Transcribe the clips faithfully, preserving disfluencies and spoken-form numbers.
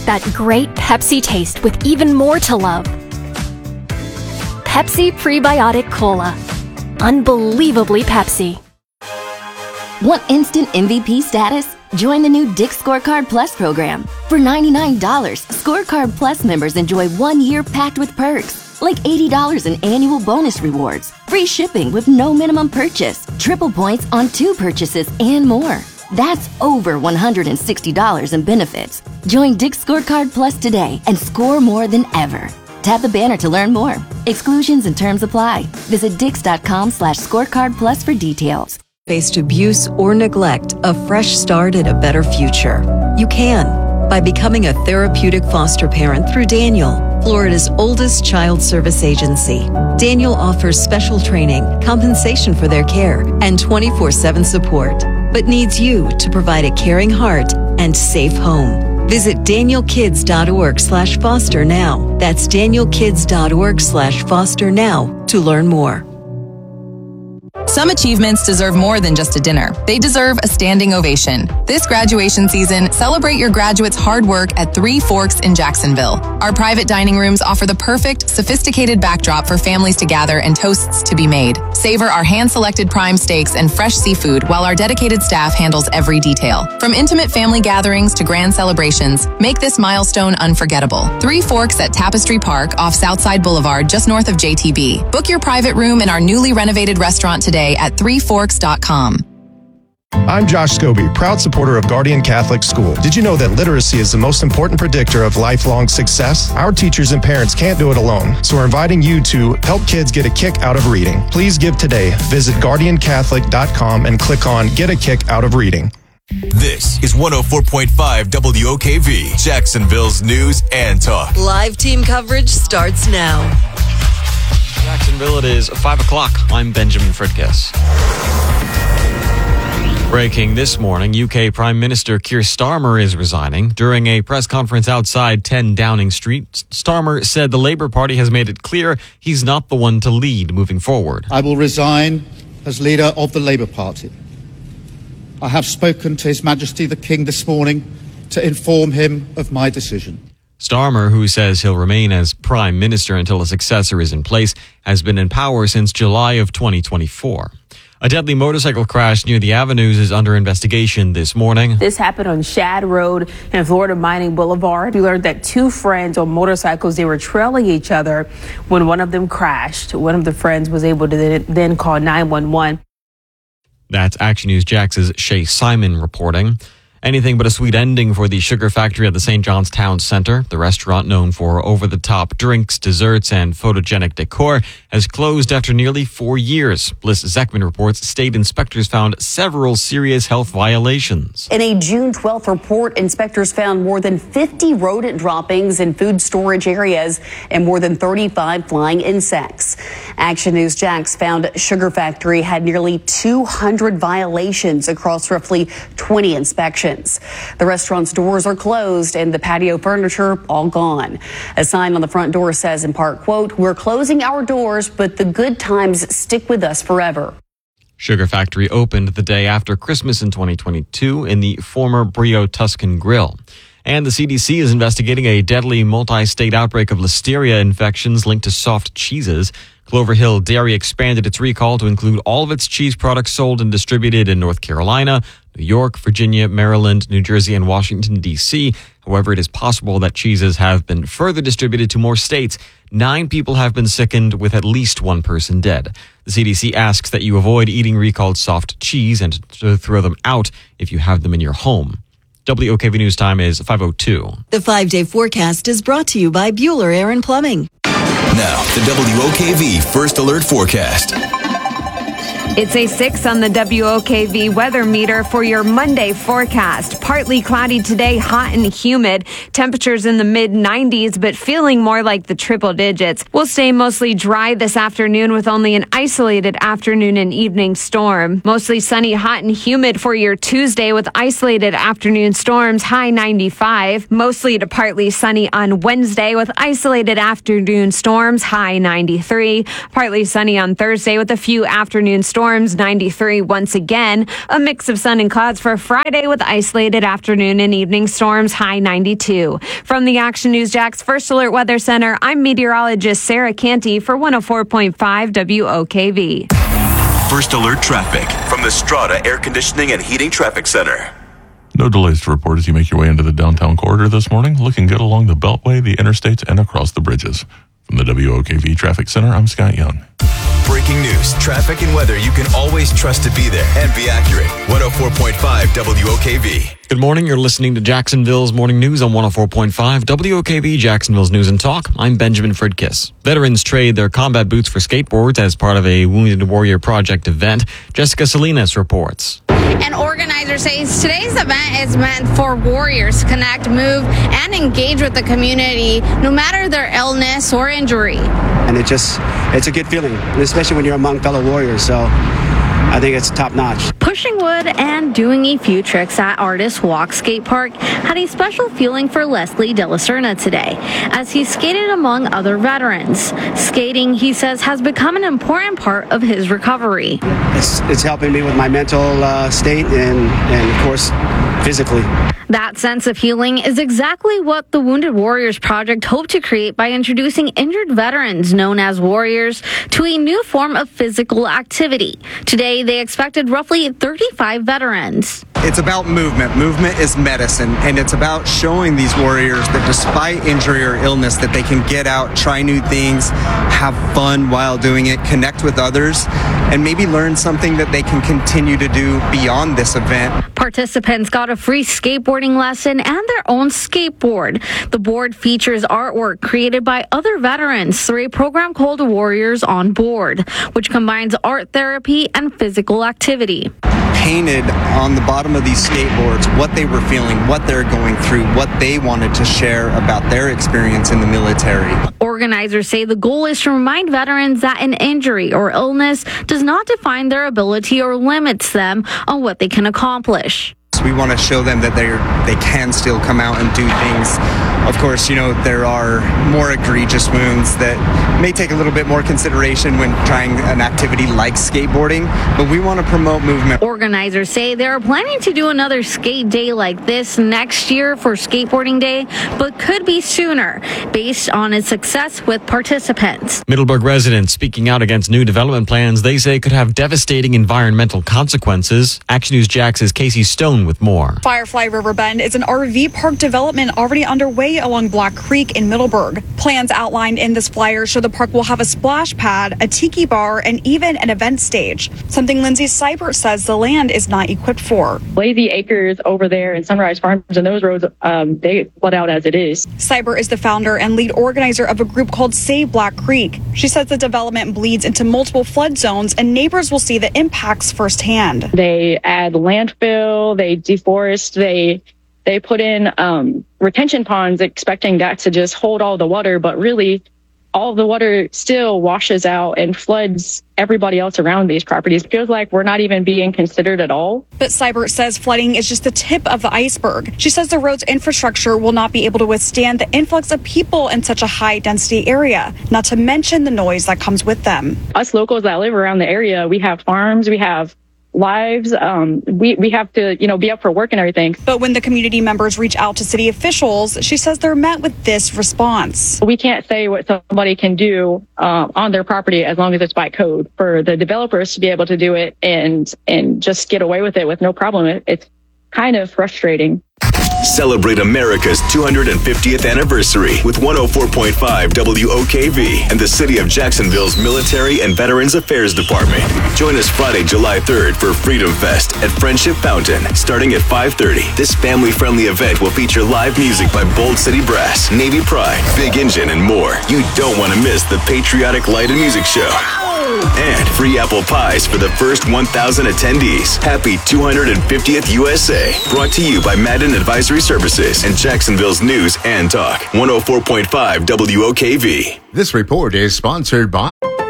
that great Pepsi taste with even more to love. Pepsi Prebiotic Cola. Unbelievably Pepsi. Want instant M V P status? Join the new Dick's Scorecard Plus program. For ninety-nine dollars, Scorecard Plus members enjoy one year packed with perks, like eighty dollars in annual bonus rewards, free shipping with no minimum purchase, triple points on two purchases, and more. That's over one hundred sixty dollars in benefits. Join Dick's Scorecard Plus today and score more than ever. Tap the banner to learn more. Exclusions and terms apply. Visit dix.com slash scorecard plus for details. Faced abuse or neglect, a fresh start at a better future. You can by becoming a therapeutic foster parent through Daniel, Florida's oldest child service agency. Daniel offers special training, compensation for their care, and twenty-four seven support, but needs you to provide a caring heart and safe home. Visit danielkids.org slash foster now. That's danielkids.org slash foster now to learn more. Some achievements deserve more than just a dinner. They deserve a standing ovation. This graduation season, celebrate your graduates' hard work at Three Forks in Jacksonville. Our private dining rooms offer the perfect, sophisticated backdrop for families to gather and toasts to be made. Savor our hand-selected prime steaks and fresh seafood while our dedicated staff handles every detail. From intimate family gatherings to grand celebrations, make this milestone unforgettable. Three Forks at Tapestry Park off Southside Boulevard, just north of J T B. Book your private room in our newly renovated restaurant today at three forks dot com. I'm Josh Scobie, proud supporter of Guardian Catholic School. Did you know that literacy is the most important predictor of lifelong success? Our teachers and parents can't do it alone, so we're inviting you to help kids get a kick out of reading. Please give today. Visit guardian catholic dot com and click on Get a Kick Out of Reading. This is one oh four point five W O K V, Jacksonville's news and talk. Live team coverage starts now. Jacksonville, it is five o'clock. I'm Benjamin Fridges. Breaking this morning, U K Prime Minister Keir Starmer is resigning. During a press conference outside ten Downing Street, Starmer said the Labour Party has made it clear he's not the one to lead moving forward. I will resign as leader of the Labour Party. I have spoken to His Majesty the King this morning to inform him of my decision. Starmer, who says he'll remain as Prime Minister until a successor is in place, has been in power since July of twenty twenty-four. A deadly motorcycle crash near the Avenues is under investigation this morning. This happened on Shad Road and Florida Mining Boulevard. We learned that two friends on motorcycles, they were trailing each other when one of them crashed. One of the friends was able to then call nine one one. That's Action News Jax's Shay Simon reporting. Anything but a sweet ending for the Sugar Factory at the Saint John's Town Center. The restaurant, known for over-the-top drinks, desserts, and photogenic decor, has closed after nearly four years. Bliss Zeckman reports state inspectors found several serious health violations. In a June twelfth report, inspectors found more than fifty rodent droppings in food storage areas and more than thirty-five flying insects. Action News Jax found Sugar Factory had nearly two hundred violations across roughly twenty inspections. The restaurant's doors are closed and the patio furniture all gone. A sign on the front door says in part, quote, "We're closing our doors, but the good times stick with us forever." Sugar Factory opened the day after Christmas in twenty twenty-two in the former Brio Tuscan Grill. And the C D C is investigating a deadly multi-state outbreak of listeria infections linked to soft cheeses. Clover Hill Dairy expanded its recall to include all of its cheese products sold and distributed in North Carolina, New York, Virginia, Maryland, New Jersey, and Washington, D C. However, it is possible that cheeses have been further distributed to more states. Nine people have been sickened, with at least one person dead. The C D C asks that you avoid eating recalled soft cheese and to throw them out if you have them in your home. W O K V News time is five oh two. The five-day forecast is brought to you by Bueller Air and Plumbing. Now, the W O K V First Alert Forecast. It's a six on the W O K V weather meter for your Monday forecast. Partly cloudy today, hot and humid. Temperatures in the mid nineties, but feeling more like the triple digits. We'll stay mostly dry this afternoon with only an isolated afternoon and evening storm. Mostly sunny, hot and humid for your Tuesday with isolated afternoon storms, high ninety-five. Mostly to partly sunny on Wednesday with isolated afternoon storms, high ninety-three. Partly sunny on Thursday with a few afternoon storms. storms, ninety-three once again. A mix of sun and clouds for Friday with isolated afternoon and evening storms, high ninety-two. From the Action News Jax First Alert Weather Center, I'm meteorologist Sarah Canty for one oh four point five W O K V. First Alert Traffic from the Strata Air Conditioning and Heating Traffic Center. No delays to report as you make your way into the downtown corridor this morning. Looking good along the Beltway, the interstates, and across the bridges. From the W O K V Traffic Center, I'm Scott Young. Breaking news, traffic, and weather you can always trust to be there and be accurate. one oh four point five W O K V. Good morning. You're listening to Jacksonville's Morning News on one oh four point five W O K V, Jacksonville's News and Talk. I'm Benjamin Fridkiss. Veterans trade their combat boots for skateboards as part of a Wounded Warrior Project event. Jessica Salinas reports. An organizer says today's event is meant for warriors to connect, move, and engage with the community, no matter their illness or injury. And it just, it's a good feeling, especially when you're among fellow warriors. So I think it's top notch. Pushing wood and doing a few tricks at Artist Walk Skate Park had a special feeling for Leslie De La Serna today, as he skated among other veterans. Skating, he says, has become an important part of his recovery. It's, it's helping me with my mental uh, state and, and, of course, physically. That sense of healing is exactly what the Wounded Warriors Project hoped to create by introducing injured veterans, known as warriors, to a new form of physical activity. Today, they expected roughly thirty-five veterans. It's about movement. Movement is medicine, and it's about showing these warriors that despite injury or illness, that they can get out, try new things, have fun while doing it, connect with others, and maybe learn something that they can continue to do beyond this event. Participants got a free skateboarding lesson and their own skateboard. The board features artwork created by other veterans through a program called Warriors on Board, which combines art therapy and physical activity. Painted on the bottom of these skateboards what they were feeling, what they're going through, what they wanted to share about their experience in the military. Organizers say the goal is to remind veterans that an injury or illness does not define their ability or limits them on what they can accomplish. We want to show them that they're they can still come out and do things. Of course, you know, there are more egregious wounds that may take a little bit more consideration when trying an activity like skateboarding, but we want to promote movement. Organizers say they are planning to do another skate day like this next year for Skateboarding Day, but could be sooner based on its success with participants. Middleburg residents speaking out against new development plans they say could have devastating environmental consequences. Action News Jax's Casey Stone with more. Firefly River Bend is an R V park development already underway along Black Creek in Middleburg. Plans outlined in this flyer show the park will have a splash pad, a tiki bar, and even an event stage, something Lindsay Seibert says the land is not equipped for. Lazy Acres over there in Sunrise Farms and those roads, um, they flood out as it is. Seibert is the founder and lead organizer of a group called Save Black Creek. She says the development bleeds into multiple flood zones and neighbors will see the impacts firsthand. They add landfill, they deforest, they they put in um, retention ponds expecting that to just hold all the water, but really all the water still washes out and floods everybody else around these properties. It feels like we're not even being considered at all. But Seibert says flooding is just the tip of the iceberg. She says the road's infrastructure will not be able to withstand the influx of people in such a high density area, not to mention the noise that comes with them. Us locals that live around the area, we have farms, we have lives, um, we, we have to, you know, be up for work and everything. But when the community members reach out to city officials, she says they're met with this response. We can't say what somebody can do uh, on their property as long as it's by code. For the developers to be able to do it and and just get away with it with no problem, it, it's kind of frustrating. Celebrate America's two hundred fiftieth anniversary with one oh four point five W O K V and the City of Jacksonville's Military and Veterans Affairs Department. Join us Friday, July third for Freedom Fest at Friendship Fountain, starting at five thirty. This family-friendly event will feature live music by Bold City Brass, Navy Pride, Big Engine, and more. You don't want to miss the Patriotic Light and Music Show. And free apple pies for the first one thousand attendees. Happy two hundred fiftieth U S A. Brought to you by Madden Advisory Services and Jacksonville's News and Talk. one oh four point five W O K V. This report is sponsored by...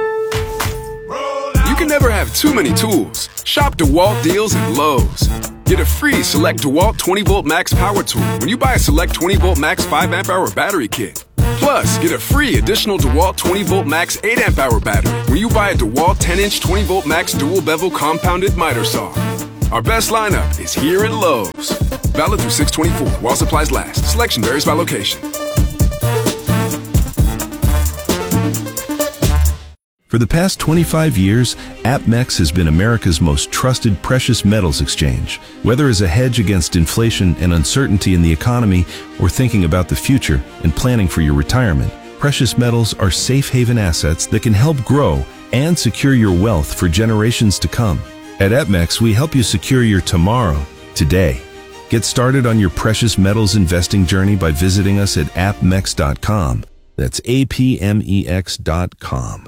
You can never have too many tools. Shop DeWalt deals at Lowe's. Get a free Select DeWalt twenty volt Max Power Tool when you buy a Select twenty volt Max five amp hour battery kit. Plus, get a free additional DeWalt twenty volt max eight amp hour battery when you buy a DeWalt ten inch twenty volt max dual bevel compounded miter saw. Our best lineup is here at Lowe's. Valid through six twenty-four while supplies last. Selection varies by location. For the past twenty-five years, APMEX has been America's most trusted precious metals exchange. Whether as a hedge against inflation and uncertainty in the economy, or thinking about the future and planning for your retirement, precious metals are safe haven assets that can help grow and secure your wealth for generations to come. At APMEX, we help you secure your tomorrow, today. Get started on your precious metals investing journey by visiting us at A P M E X dot com. That's A P M E X dot com.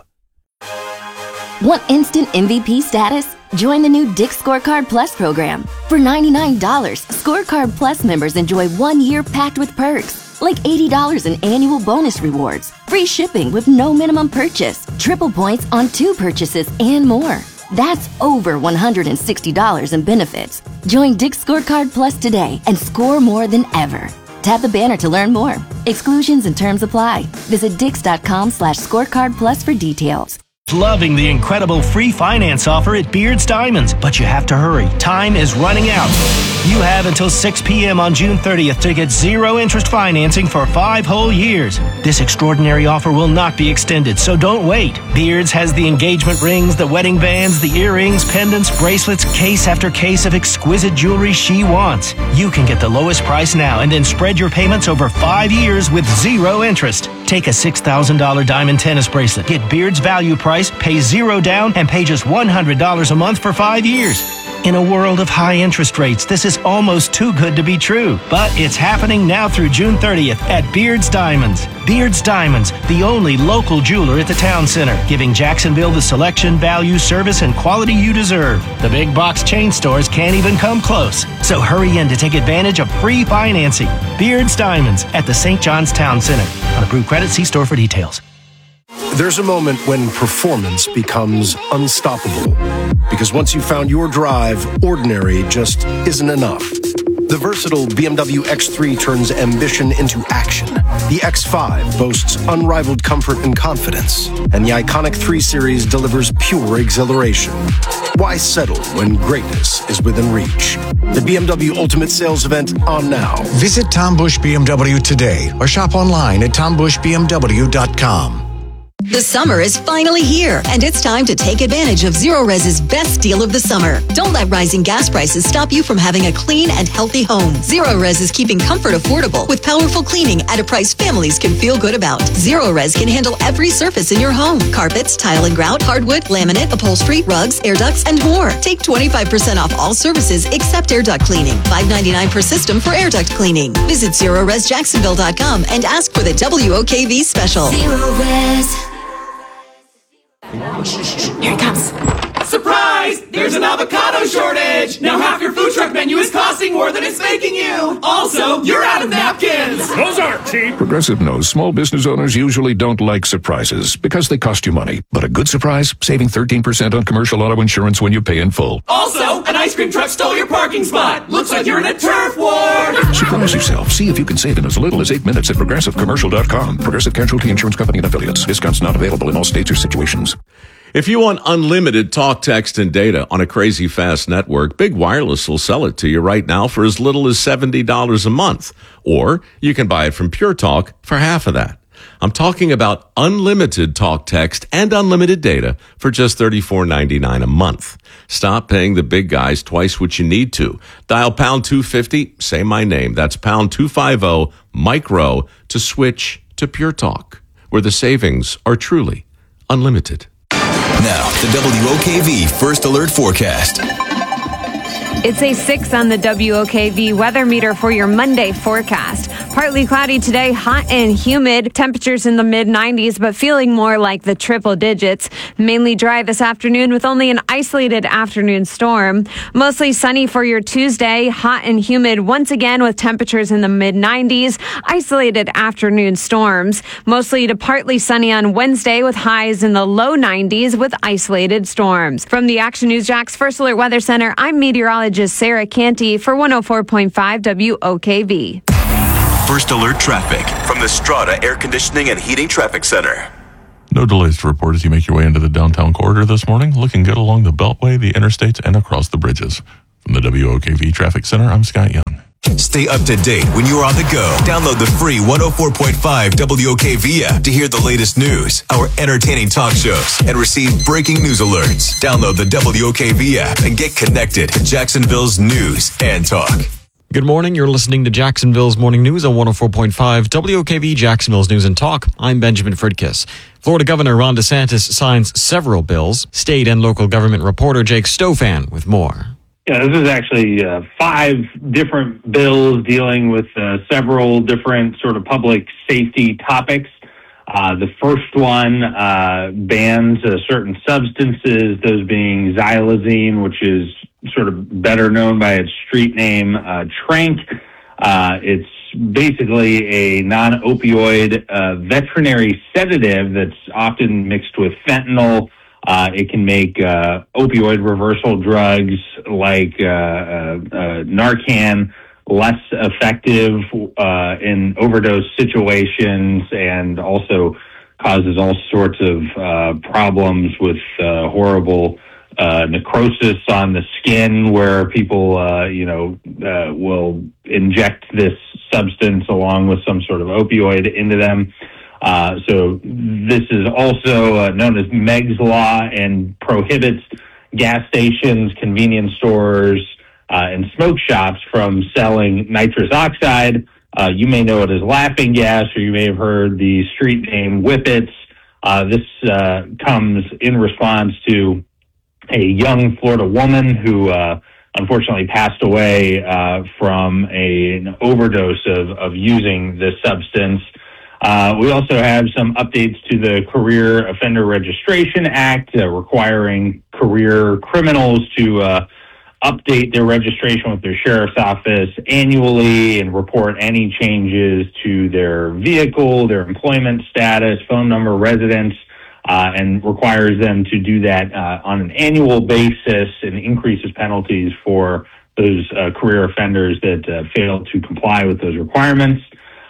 Want instant M V P status? Join the new Dick's Scorecard Plus program. For ninety-nine dollars, Scorecard Plus members enjoy one year packed with perks, like eighty dollars in annual bonus rewards, free shipping with no minimum purchase, triple points on two purchases, and more. That's over one hundred sixty dollars in benefits. Join Dick's Scorecard Plus today and score more than ever. Tap the banner to learn more. Exclusions and terms apply. Visit Dix.com slash scorecard plus for details. Loving the incredible free finance offer at Beard's Diamonds, but you have to hurry. Time is running out. You have until six p.m. on June thirtieth to get zero interest financing for five whole years. This extraordinary offer will not be extended, so don't wait. Beard's has the engagement rings, the wedding bands, the earrings, pendants, bracelets, case after case of exquisite jewelry she wants. You can get the lowest price now and then spread your payments over five years with zero interest. Take a six thousand dollars diamond tennis bracelet. Get Beard's value price, pay zero down, and pay just one hundred dollars a month for five years. In a world of high interest rates, this is almost too good to be true. But it's happening now through June thirtieth at Beard's Diamonds. Beard's Diamonds, the only local jeweler at the town center, giving Jacksonville the selection, value, service, and quality you deserve. The big box chain stores can't even come close. So hurry in to take advantage of free financing. Beard's Diamonds at the Saint John's Town Center. On approved credit, see store for details. There's a moment when performance becomes unstoppable. Because once you've found your drive, ordinary just isn't enough. The versatile B M W X three turns ambition into action. The X five boasts unrivaled comfort and confidence. And the iconic three series delivers pure exhilaration. Why settle when greatness is within reach? The B M W Ultimate Sales Event on now. Visit Tom Busch B M W today or shop online at tom busch b m w dot com. The summer is finally here, and it's time to take advantage of Zerorez's best deal of the summer. Don't let rising gas prices stop you from having a clean and healthy home. Zerorez is keeping comfort affordable with powerful cleaning at a price families can feel good about. Zerorez can handle every surface in your home. Carpets, tile and grout, hardwood, laminate, upholstery, rugs, air ducts, and more. Take twenty-five percent off all services except air duct cleaning. five dollars and ninety-nine cents per system for air duct cleaning. Visit Zerorez Jacksonville dot com and ask for the W O K V special. Zerorez. Here it comes. Surprise! There's an avocado shortage! Now half your food truck menu is costing more than it's making you! Also, you're out of napkins! Those aren't cheap! Progressive knows small business owners usually don't like surprises because they cost you money. But a good surprise, saving thirteen percent on commercial auto insurance when you pay in full. Also, an ice cream truck stole your parking spot! Looks like you're in a turf war! Surprise yourself. See if you can save in as little as eight minutes at progressive commercial dot com. Progressive Casualty Insurance Company and affiliates. Discounts not available in all states or situations. If you want unlimited talk, text, and data on a crazy fast network, Big Wireless will sell it to you right now for as little as seventy dollars a month. Or you can buy it from Pure Talk for half of that. I'm talking about unlimited talk, text, and unlimited data for just thirty-four ninety-nine a month. Stop paying the big guys twice what you need to. Dial pound two fifty, say my name. That's pound two fifty, micro, to switch to Pure Talk, where the savings are truly unlimited. Now, the W O K V First Alert Forecast. It's a six on the W O K V weather meter for your Monday forecast. Partly cloudy today, hot and humid. Temperatures in the mid nineties, but feeling more like the triple digits. Mainly dry this afternoon with only an isolated afternoon storm. Mostly sunny for your Tuesday, hot and humid once again with temperatures in the mid nineties. Isolated afternoon storms. Mostly to partly sunny on Wednesday with highs in the low nineties with isolated storms. From the Action News Jax First Alert Weather Center, I'm meteorologist Sarah Canty for one oh four point five W O K V. First Alert Traffic from the Strata Air Conditioning and Heating Traffic Center. No delays to report as you make your way into the downtown corridor this morning. Looking good along the Beltway, the interstates, and across the bridges. From the W O K V Traffic Center, I'm Scott Young. Stay up to date when you're on the go. Download the free one oh four point five W O K V app to hear the latest news, our entertaining talk shows, and receive breaking news alerts. Download the W O K V app and get connected to Jacksonville's news and talk. Good morning. You're listening to Jacksonville's Morning News on one oh four point five W O K V Jacksonville's News and Talk. I'm Benjamin Fridkiss. Florida Governor Ron DeSantis signs several bills. State and local government reporter Jake Stofan with more. Yeah, this is actually uh, five different bills dealing with uh, several different sort of public safety topics. Uh, the first one uh, bans uh, certain substances, those being xylazine, which is sort of better known by its street name, uh, Tranq. Uh, it's basically a non-opioid uh, veterinary sedative that's often mixed with fentanyl. Uh, it can make uh, opioid reversal drugs like uh, uh, uh, Narcan less effective uh, in overdose situations, and also causes all sorts of uh, problems with uh, horrible uh, necrosis on the skin, where people, uh, you know, uh, will inject this substance along with some sort of opioid into them. Uh, so this is also uh, known as Meg's Law and prohibits gas stations, convenience stores, uh, and smoke shops from selling nitrous oxide. Uh, you may know it as laughing gas, or you may have heard the street name Whippets. Uh, this uh, comes in response to a young Florida woman who uh, unfortunately passed away uh, from a, an overdose of, of using this substance. Uh, we also have some updates to the Career Offender Registration Act, uh, requiring career criminals to uh, update their registration with their sheriff's office annually and report any changes to their vehicle, their employment status, phone number, residence, uh, and requires them to do that uh, on an annual basis, and increases penalties for those uh, career offenders that uh, fail to comply with those requirements.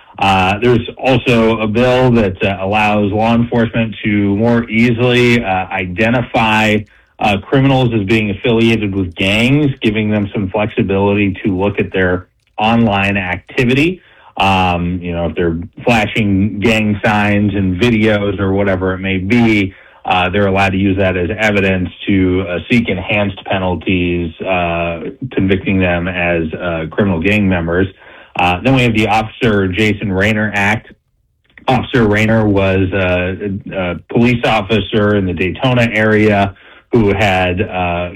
Uh, there's also a bill that uh, allows law enforcement to more easily uh, identify uh, criminals as being affiliated with gangs, giving them some flexibility to look at their online activity. Um, you know, if they're flashing gang signs and videos or whatever it may be, uh, they're allowed to use that as evidence to uh, seek enhanced penalties, uh, convicting them as uh, criminal gang members. Uh, then we have the Officer Jason Rayner Act. Officer Rayner was a, a police officer in the Daytona area who had uh,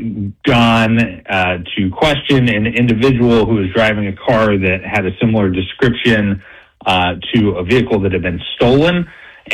gone uh, to question an individual who was driving a car that had a similar description uh, to a vehicle that had been stolen.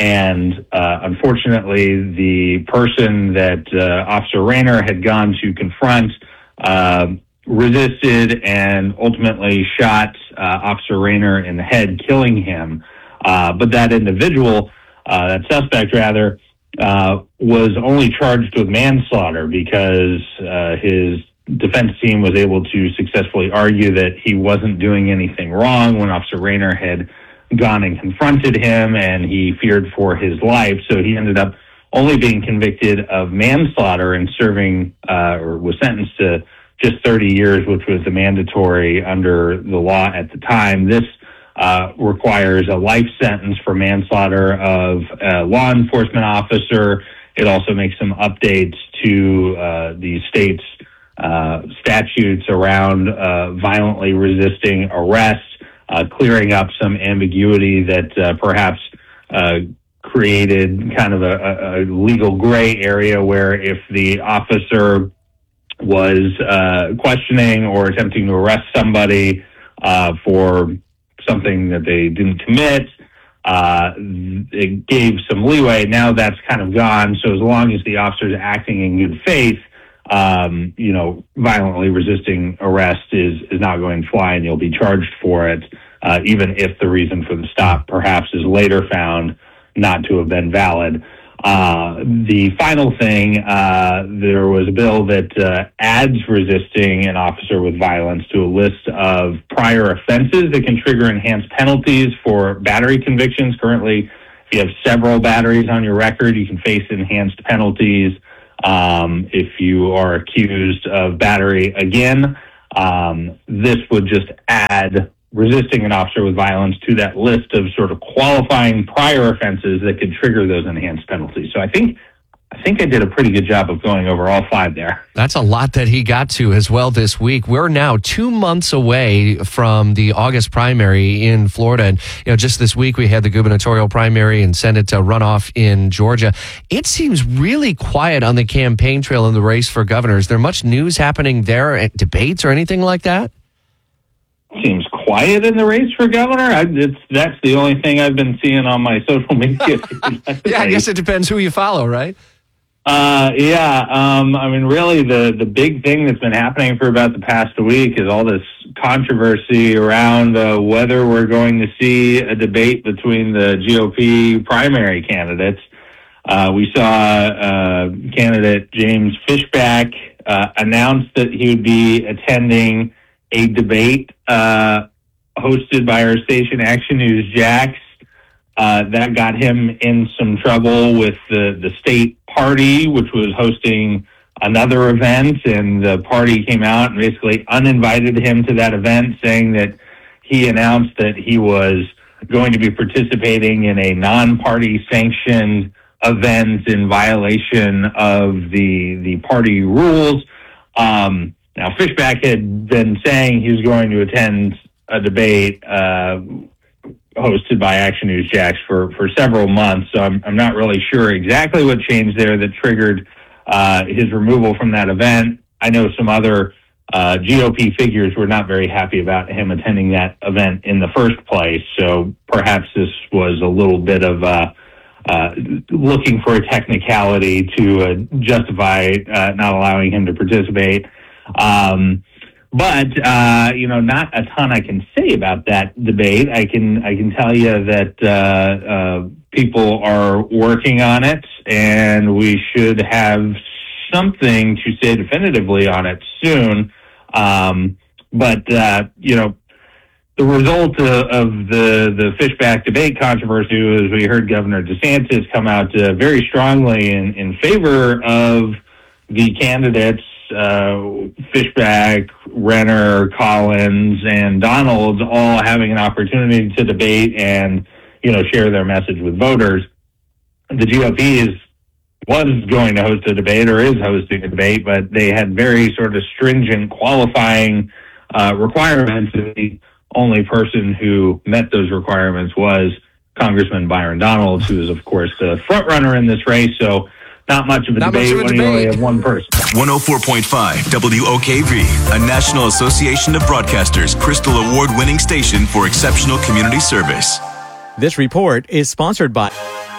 And uh, unfortunately, the person that uh, Officer Rayner had gone to confront uh, resisted and ultimately shot uh, Officer Rayner in the head, killing him. Uh, but that individual, uh, that suspect rather, uh, was only charged with manslaughter because uh, his defense team was able to successfully argue that he wasn't doing anything wrong when Officer Rayner had gone and confronted him, and he feared for his life. So he ended up only being convicted of manslaughter and serving, uh, or was sentenced to just thirty years, which was the mandatory under the law at the time. This uh, requires a life sentence for manslaughter of a law enforcement officer. It also makes some updates to uh, the state's uh, statutes around uh, violently resisting arrest, uh, clearing up some ambiguity that uh, perhaps uh, created kind of a, a legal gray area where if the officer was uh, questioning or attempting to arrest somebody uh, for something that they didn't commit, uh, it gave some leeway. Now that's kind of gone. So as long as the officer is acting in good faith, um, you know, violently resisting arrest is, is not going to fly, and you'll be charged for it, uh, even if the reason for the stop perhaps is later found not to have been valid. Uh, the final thing, uh, there was a bill that uh, adds resisting an officer with violence to a list of prior offenses that can trigger enhanced penalties for battery convictions. Currently, if you have several batteries on your record, you can face enhanced penalties. Um, if you are accused of battery again, um, this would just add resisting an officer with violence to that list of sort of qualifying prior offenses that could trigger those enhanced penalties. So I think I think I did a pretty good job of going over all five there. That's a lot that he got to as well this week. We're now two months away from the August primary in Florida. And, you know, just this week we had the gubernatorial primary and Senate runoff in Georgia. It seems really quiet on the campaign trail in the race for governor. Is there much news happening there, debates or anything like that? Seems quiet in the race for governor. I, it's that's the only thing I've been seeing on my social media. Yeah, I guess it depends who you follow, right? Uh, yeah. Um, I mean, really, the the big thing that's been happening for about the past week is all this controversy around uh, whether we're going to see a debate between the G O P primary candidates. Uh, we saw uh, candidate James Fishback uh, announce that he would be attending a debate uh, hosted by our station Action News Jax. Uh, that got him in some trouble with the, the state party, which was hosting another event, and the party came out and basically uninvited him to that event, saying that he announced that he was going to be participating in a non-party sanctioned event in violation of the the party rules. Um, Now, Fishback had been saying he was going to attend a debate uh, hosted by Action News Jax for, for several months, so I'm, I'm not really sure exactly what changed there that triggered uh, his removal from that event. I know some other uh, G O P figures were not very happy about him attending that event in the first place, so perhaps this was a little bit of uh, uh, looking for a technicality to uh, justify uh, not allowing him to participate. Um, but, uh, you know, not a ton I can say about that debate. I can, I can tell you that, uh, uh, people are working on it and we should have something to say definitively on it soon. Um, but, uh, you know, the result of, of the, the Fishback debate controversy was we heard Governor DeSantis come out uh, very strongly in, in favor of the candidates, uh, Fishback, Renner, Collins, and Donalds all having an opportunity to debate and, you know, share their message with voters. The G O P is, was going to host a debate or is hosting a debate, but they had very sort of stringent qualifying uh, requirements. The only person who met those requirements was Congressman Byron Donalds, who is, of course, the front runner in this race. So not much of a Not debate much of a when you only debate. have one person. one oh four point five W O K V, a National Association of Broadcasters Crystal Award-winning station for exceptional community service. This report is sponsored by...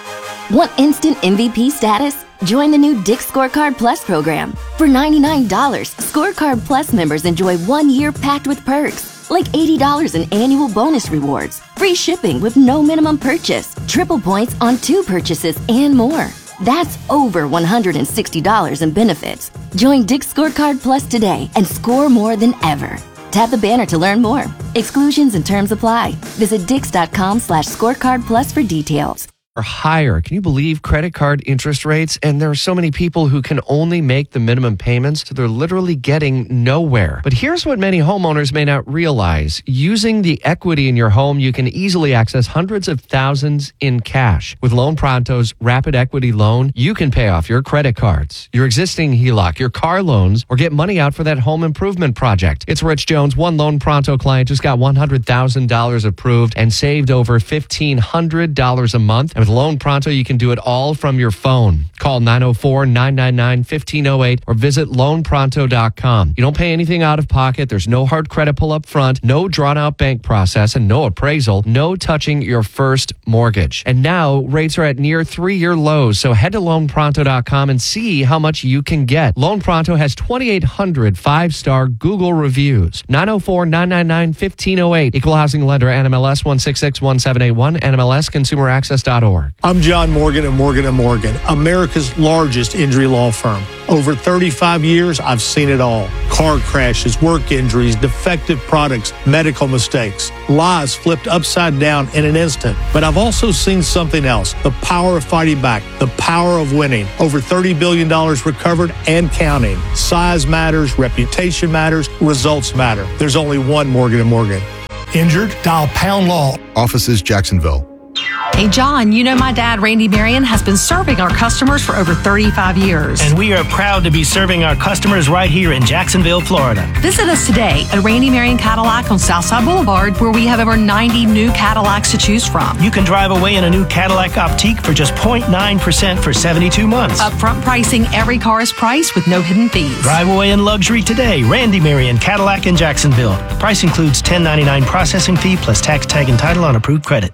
Want instant M V P status? Join the new Dick Scorecard Plus program. For ninety-nine dollars, Scorecard Plus members enjoy one year packed with perks, like eighty dollars in annual bonus rewards, free shipping with no minimum purchase, triple points on two purchases, and more. That's over one hundred sixty dollars in benefits. Join Dick Scorecard Plus today and score more than ever. Tap the banner to learn more. Exclusions and terms apply. Visit dix.com slash scorecard plus for details. Are higher. Can you believe credit card interest rates? And there are so many people who can only make the minimum payments, so they're literally getting nowhere. But here's what many homeowners may not realize. Using the equity in your home, you can easily access hundreds of thousands in cash. With Loan Pronto's Rapid Equity Loan, you can pay off your credit cards, your existing H E L O C, your car loans, or get money out for that home improvement project. It's Rich Jones. One Loan Pronto client just got one hundred thousand dollars approved and saved over fifteen hundred dollars a month. And with Loan Pronto, you can do it all from your phone. Call nine oh four, nine nine nine, one five oh eight or visit loan pronto dot com. You don't pay anything out of pocket. There's no hard credit pull up front, no drawn out bank process, and no appraisal, no touching your first mortgage. And now rates are at near three-year lows, so head to loan pronto dot com and see how much you can get. Loan Pronto has twenty-eight hundred five-star Google reviews. nine oh four, nine nine nine, one five oh eight. Equal housing lender, N M L S one six six one seven eight one, N M L S consumer access dot org. org. I'm John Morgan of Morgan and Morgan, America's largest injury law firm. Over thirty-five years, I've seen it all. Car crashes, work injuries, defective products, medical mistakes, lives flipped upside down in an instant. But I've also seen something else, the power of fighting back, the power of winning. Over thirty billion dollars recovered and counting. Size matters, reputation matters, results matter. There's only one Morgan and Morgan. Injured? Dial Pound Law. Offices, Jacksonville. Hey, John, you know my dad, Randy Marion, has been serving our customers for over thirty-five years. And we are proud to be serving our customers right here in Jacksonville, Florida. Visit us today at Randy Marion Cadillac on Southside Boulevard, where we have over ninety new Cadillacs to choose from. You can drive away in a new Cadillac Optique for just zero point nine percent for seventy-two months. Upfront pricing, every car is priced with no hidden fees. Drive away in luxury today. Randy Marion Cadillac in Jacksonville. Price includes ten ninety-nine processing fee plus tax, tag, and title on approved credit.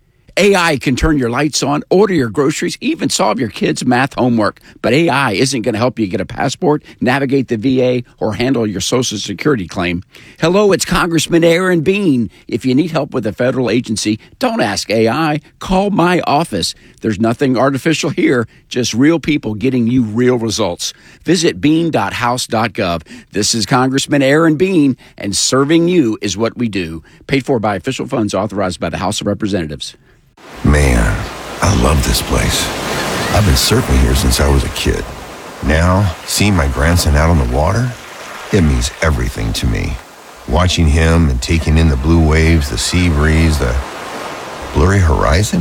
A I can turn your lights on, order your groceries, even solve your kids' math homework. But A I isn't going to help you get a passport, navigate the V A, or handle your Social Security claim. Hello, it's Congressman Aaron Bean. If you need help with a federal agency, don't ask A I. Call my office. There's nothing artificial here, just real people getting you real results. Visit bean dot house dot gov. This is Congressman Aaron Bean, and serving you is what we do. Paid for by official funds authorized by the House of Representatives. Man, I love this place. I've been surfing here since I was a kid. Now, seeing my grandson out on the water, it means everything to me. Watching him and taking in the blue waves, the sea breeze, the blurry horizon.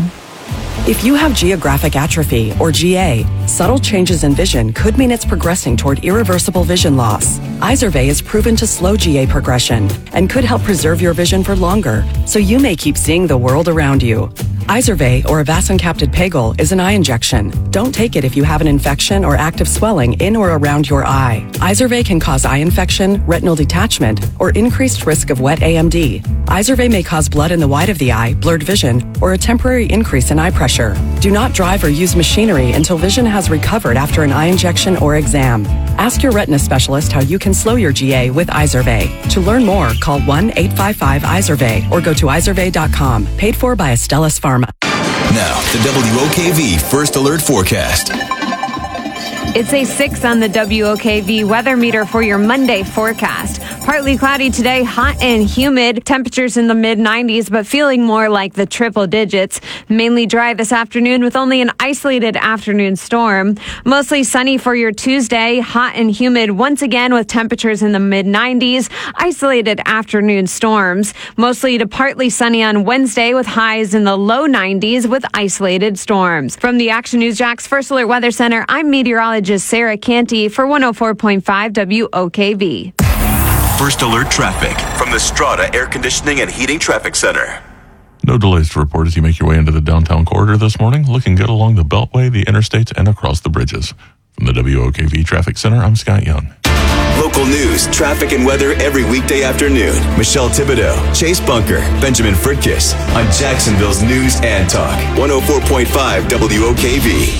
If you have geographic atrophy, or G A, subtle changes in vision could mean it's progressing toward irreversible vision loss. Izervay is proven to slow G A progression and could help preserve your vision for longer, so you may keep seeing the world around you. Izervay, or avacincaptad pegol, is an eye injection. Don't take it if you have an infection or active swelling in or around your eye. Izervay can cause eye infection, retinal detachment, or increased risk of wet A M D. Izervay may cause blood in the white of the eye, blurred vision, or a temporary increase in eye pressure. Do not drive or use machinery until vision has recovered after an eye injection or exam. Ask your retina specialist how you can slow your G A with Izervay. To learn more, call one eight five five Izervay or go to izervay dot com. Paid for by Astellas Pharma. Now, the W O K V First Alert Forecast. It's a six on the W O K V weather meter for your Monday forecast. Partly cloudy today, hot and humid. Temperatures in the mid nineties, but feeling more like the triple digits. Mainly dry this afternoon with only an isolated afternoon storm. Mostly sunny for your Tuesday, hot and humid once again with temperatures in the mid nineties. Isolated afternoon storms. Mostly to partly sunny on Wednesday with highs in the low nineties with isolated storms. From the Action News Jax First Alert Weather Center, I'm meteorologist Sarah Canty for one oh four point five W O K V. First Alert Traffic from the Strata Air Conditioning and Heating Traffic Center. No delays to report as you make your way into the downtown corridor this morning. Looking good along the Beltway, the interstates, and across the bridges. From the W O K V Traffic Center, I'm Scott Young. Local news, traffic, and weather every weekday afternoon. Michelle Thibodeau, Chase Bunker, Benjamin Fritkiss on Jacksonville's News and Talk. one oh four point five W O K V.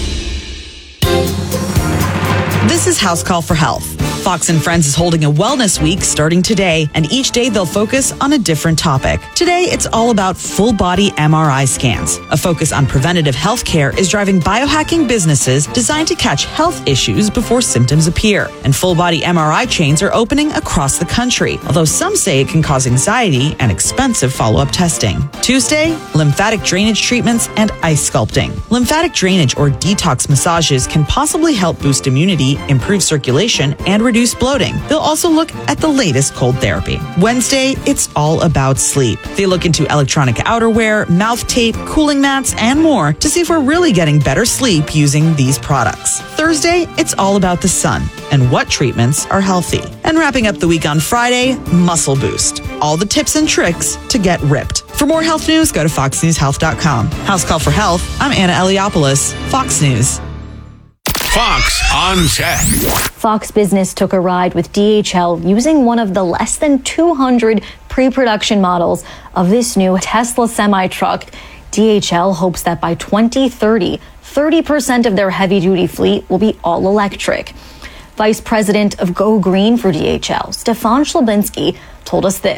This is House Call for Health. Fox and Friends is holding a wellness week starting today, and each day they'll focus on a different topic. Today, it's all about full body M R I scans. A focus on preventative health care is driving biohacking businesses designed to catch health issues before symptoms appear. And full body M R I chains are opening across the country, although some say it can cause anxiety and expensive follow-up testing. Tuesday, lymphatic drainage treatments and ice sculpting. Lymphatic drainage or detox massages can possibly help boost immunity, improve circulation, and reduce bloating. They'll also look at the latest cold therapy. Wednesday, it's all about sleep. They look into electronic outerwear, mouth tape, cooling mats, and more to see if we're really getting better sleep using these products. Thursday, it's all about the sun and what treatments are healthy. And wrapping up the week on Friday, Muscle Boost. All the tips and tricks to get ripped. For more health news, go to fox news health dot com. House Call for Health, I'm Anna Eliopoulos, Fox News. Fox on Tech. Fox Business took a ride with D H L using one of the less than two hundred pre-production models of this new Tesla semi-truck. D H L hopes that by twenty thirty, thirty percent of their heavy-duty fleet will be all electric. Vice President of Go Green for D H L, Stefan Schlebinski, told us this.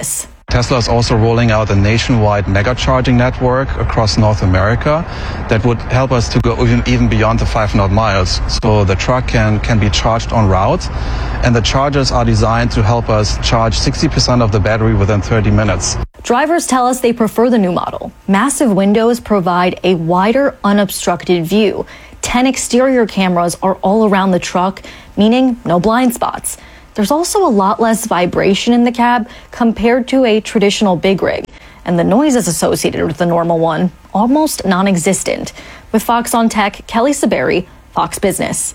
Tesla is also rolling out a nationwide mega charging network across North America that would help us to go even, even beyond the five hundred miles. So the truck can, can be charged en route, and the chargers are designed to help us charge sixty percent of the battery within thirty minutes. Drivers tell us they prefer the new model. Massive windows provide a wider, unobstructed view. Ten exterior cameras are all around the truck, meaning no blind spots. There's also a lot less vibration in the cab compared to a traditional big rig, and the noises associated with the normal one almost non-existent. With Fox on Tech, Kelly Saberi, Fox Business.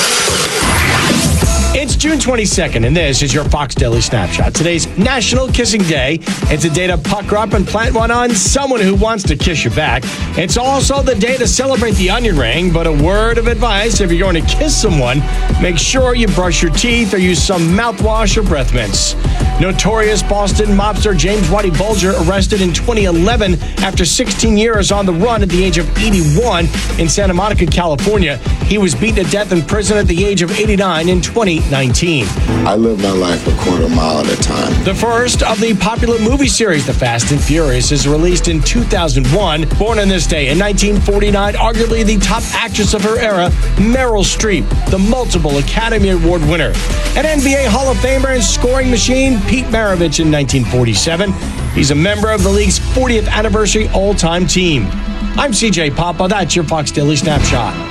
It's June twenty-second, and this is your Fox Daily Snapshot. Today's National Kissing Day. It's a day to pucker up and plant one on someone who wants to kiss you back. It's also the day to celebrate the onion ring, but a word of advice, if you're going to kiss someone, make sure you brush your teeth or use some mouthwash or breath mints. Notorious Boston mobster James Whitey Bulger arrested in twenty eleven after sixteen years on the run at the age of eighty-one in Santa Monica, California. He was beaten to death in prison at the age of eighty-nine in twenty nineteen. I live my life a quarter mile at a time. The first of the popular movie series, The Fast and Furious, is released in two thousand one. Born on this day in nineteen forty-nine, arguably the top actress of her era, Meryl Streep, the multiple Academy Award winner. An N B A Hall of Famer and scoring machine, Pete Maravich in nineteen forty-seven. He's a member of the league's fortieth anniversary all-time team. I'm C J Papa. That's your Fox Daily Snapshot.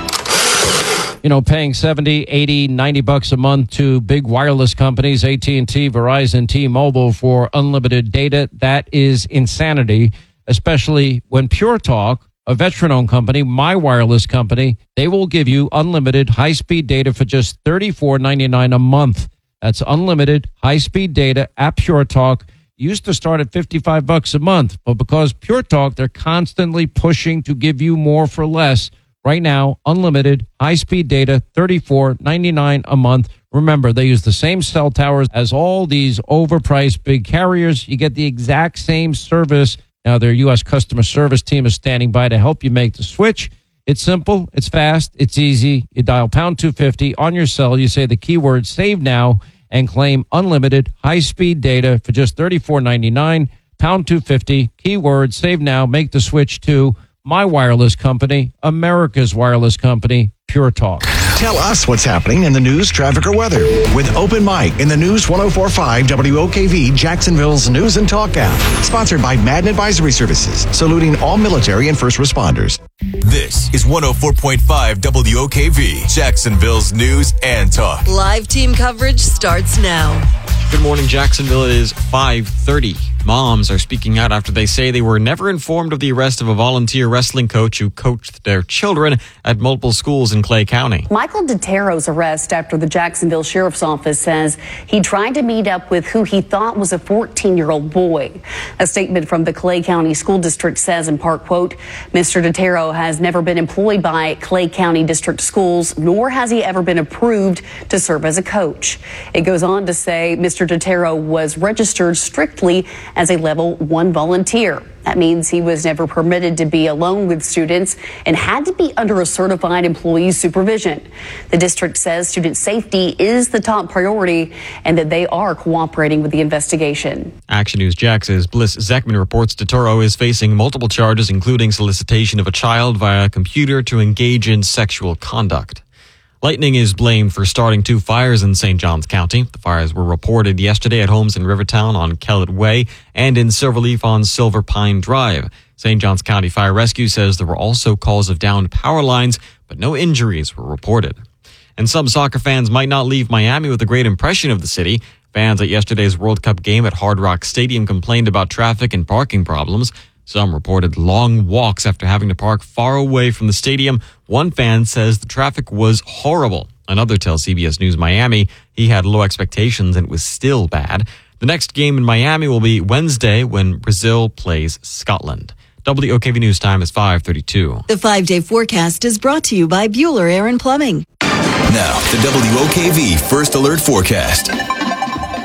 You know, paying seventy, eighty, ninety bucks a month to big wireless companies, A T and T, Verizon, T-Mobile for unlimited data, that is insanity, especially when Pure Talk, a veteran-owned company, my wireless company, they will give you unlimited high-speed data for just thirty-four ninety-nine a month. That's unlimited high-speed data at Pure Talk. Used to start at fifty-five bucks a month, but because Pure Talk, they're constantly pushing to give you more for less. Right now, unlimited high-speed data, thirty-four ninety-nine a month. Remember, they use the same cell towers as all these overpriced big carriers. You get the exact same service. Now, their U S customer service team is standing by to help you make the switch. It's simple, it's fast, it's easy. You dial pound two fifty on your cell. You say the keyword save now and claim unlimited high-speed data for just thirty-four ninety-nine. Pound two fifty, keyword save now, make the switch to my wireless company, America's wireless company, Pure Talk. Tell us what's happening in the news, traffic, or weather with Open Mic in the News one oh four point five W O K V, Jacksonville's News and Talk app. Sponsored by Madden Advisory Services, saluting all military and first responders. This is one oh four point five W O K V, Jacksonville's News and Talk. Live team coverage starts now. Good morning, Jacksonville. It is five thirty. Moms are speaking out after they say they were never informed of the arrest of a volunteer wrestling coach who coached their children at multiple schools in Clay County. Michael DeTero's arrest after the Jacksonville Sheriff's Office says he tried to meet up with who he thought was a fourteen-year-old boy. A statement from the Clay County School District says in part, quote, Mister DeTero has never been employed by Clay County District Schools, nor has he ever been approved to serve as a coach. It goes on to say Mister DeTero was registered strictly as a level one volunteer. That means he was never permitted to be alone with students and had to be under a certified employee's supervision. The district says student safety is the top priority and that they are cooperating with the investigation. Action News Jax's Bliss Zekman reports DeToro is facing multiple charges, including solicitation of a child via a computer to engage in sexual conduct. Lightning is blamed for starting two fires in Saint Johns County. The fires were reported yesterday at homes in Rivertown on Kellett Way and in Silverleaf on Silver Pine Drive. Saint Johns County Fire Rescue says there were also calls of downed power lines, but no injuries were reported. And some soccer fans might not leave Miami with a great impression of the city. Fans at yesterday's World Cup game at Hard Rock Stadium complained about traffic and parking problems. Some reported long walks after having to park far away from the stadium. One fan says the traffic was horrible. Another tells C B S News Miami he had low expectations and it was still bad. The next game in Miami will be Wednesday when Brazil plays Scotland. W O K V News time is five thirty-two. The five-day forecast is brought to you by Bueller Air and Plumbing. Now, the W O K V First Alert Forecast.